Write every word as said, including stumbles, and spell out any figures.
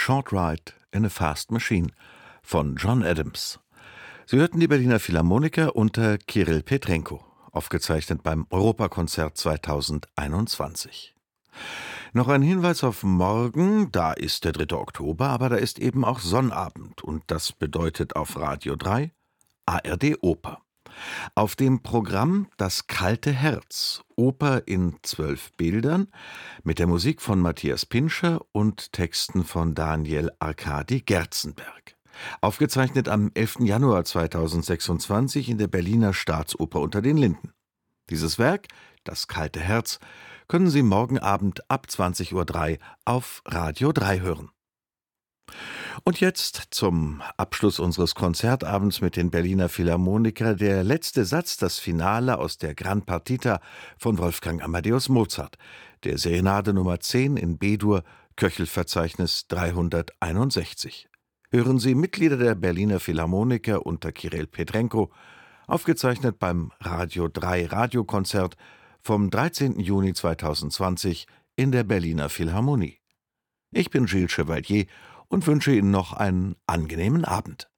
Short Ride in a Fast Machine von John Adams. Sie hörten die Berliner Philharmoniker unter Kirill Petrenko, aufgezeichnet beim Europakonzert zweitausendeinundzwanzig. Noch ein Hinweis auf morgen, da ist der dritte Oktober, aber da ist eben auch Sonnabend und das bedeutet auf Radio drei A R D Oper. Auf dem Programm Das kalte Herz, Oper in zwölf Bildern, mit der Musik von Matthias Pinscher und Texten von Daniel Arkadi Gerzenberg. Aufgezeichnet am elften Januar zweitausendsechsundzwanzig in der Berliner Staatsoper unter den Linden. Dieses Werk, Das kalte Herz, können Sie morgen Abend ab zwanzig Uhr drei auf Radio drei hören. Und jetzt zum Abschluss unseres Konzertabends mit den Berliner Philharmoniker der letzte Satz, das Finale aus der Gran Partita von Wolfgang Amadeus Mozart, der Serenade Nummer zehn in B-Dur, Köchelverzeichnis dreihunderteinundsechzig. Hören Sie Mitglieder der Berliner Philharmoniker unter Kirill Petrenko, aufgezeichnet beim Radio drei Radiokonzert vom dreizehnten Juni zweitausendzwanzig in der Berliner Philharmonie. Ich bin Gilles Chevalier und wünsche Ihnen noch einen angenehmen Abend.